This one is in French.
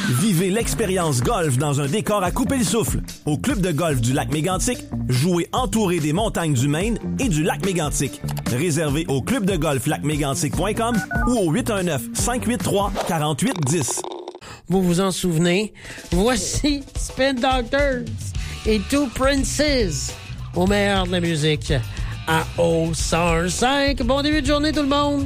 Vivez l'expérience golf dans un décor à couper le souffle. Au club de golf du lac Mégantic, jouez entouré des montagnes du Maine et du lac Mégantic. Réservé au clubdegolflacmégantic.com ou au 819-583-4810. Vous vous en souvenez? Voici Spin Doctors et Two Princes au meilleur de la musique à O105. Bon début de journée tout le monde!